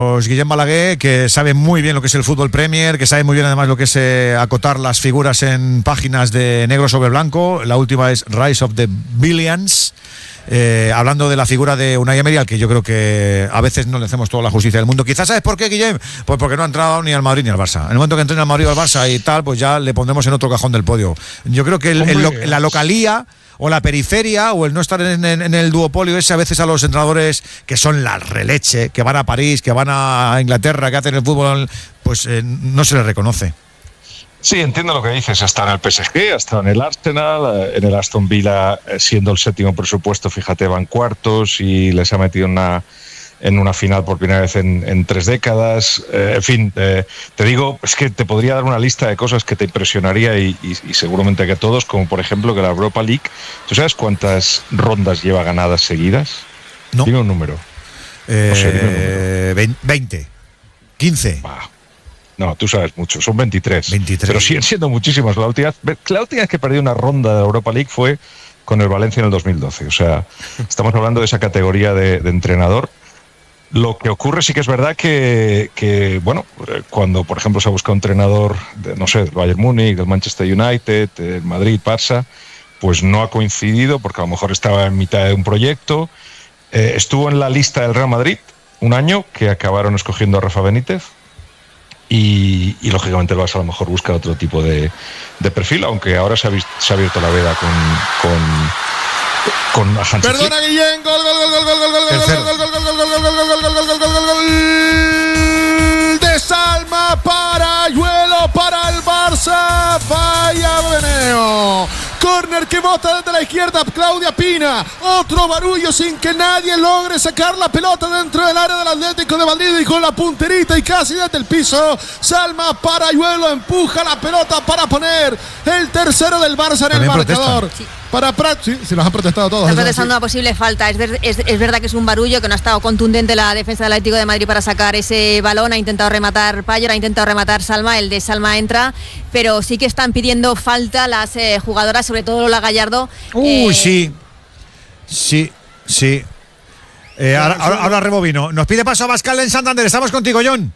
Guillem Balaguer, que sabe muy bien lo que es el fútbol Premier, que sabe muy bien además lo que es acotar las figuras en páginas de negro sobre blanco. La última es Rise of the Billions, hablando de la figura de Unai Emery, al que yo creo que a veces no le hacemos toda la justicia del mundo. Quizás, ¿sabes por qué, Guillem? Pues porque no ha entrado ni al Madrid ni al Barça. En el momento que entre al Madrid o al Barça y tal, pues ya le pondremos en otro cajón del podio. Yo creo que la localía o la periferia o el no estar en el duopolio ese, a veces a los entrenadores que son la releche, que van a París, que van a Inglaterra, que hacen el fútbol, pues no se les reconoce. Sí, entiendo lo que dices. Hasta en el PSG, hasta en el Arsenal, en el Aston Villa, siendo el séptimo presupuesto, fíjate, van cuartos y les ha metido en una final por primera vez en 3 décadas. En fin, te digo, es que te podría dar una lista de cosas que te impresionaría y seguramente que a todos, como por ejemplo que la Europa League, ¿tú sabes cuántas rondas lleva ganadas seguidas? No. Dime un número. No sé, dime un número. 20, 15. Bah. No, tú sabes mucho, son 23. Pero siguen siendo muchísimas. La última vez que perdí una ronda de Europa League fue con el Valencia en el 2012. O sea, estamos hablando de esa categoría de entrenador. Lo que ocurre sí que es verdad que bueno, cuando por ejemplo se ha buscado un entrenador no sé, del Bayern Múnich, del Manchester United, del Madrid, Barça, pues no ha coincidido porque a lo mejor estaba en mitad de un proyecto. Estuvo en la lista del Real Madrid un año, que acabaron escogiendo a Rafa Benítez. Y lógicamente el Barça a lo mejor busca otro tipo de perfil, aunque ahora se ha abierto la veda con Hansi Flick. Perdona, Guillén, gol de Salma para Ayuelo, para el Barça. Vaya meneo. Córner que bota desde la izquierda Claudia Pina. Otro barullo sin que nadie logre sacar la pelota dentro del área del Atlético de Madrid, y con la punterita y casi desde el piso, Salma para Ayuelo, empuja la pelota para poner el tercero del Barça en el marcador. Sí. Para Prat, sí, se los han protestado todos. Están protestando una posible falta. Es verdad que es un barullo, que no ha estado contundente la defensa del Atlético de Madrid para sacar ese balón. Ha intentado rematar Payer, ha intentado rematar Salma. El de Salma entra, pero sí que están pidiendo falta las jugadoras, sobre todo Lola Gallardo. Sí. Ahora rebobino. Nos pide paso a Bascal en Santander. Estamos contigo, John.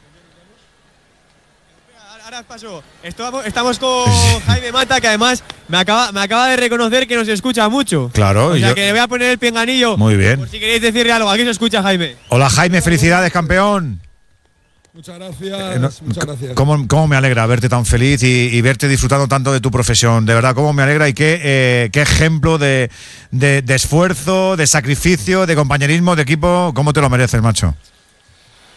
Ahora paso. Estamos con Jaime Mata, que además me acaba de reconocer que nos escucha mucho. Claro. O sea que le voy a poner el pinganillo. Muy bien. Por si queréis decirle algo. Aquí se escucha, Jaime. Hola, Jaime. Felicidades, campeón. Muchas gracias. Muchas gracias. ¿Cómo me alegra verte tan feliz y verte disfrutando tanto de tu profesión? De verdad, cómo me alegra, y qué ejemplo de esfuerzo, de sacrificio, de compañerismo, de equipo. ¿Cómo te lo mereces, macho?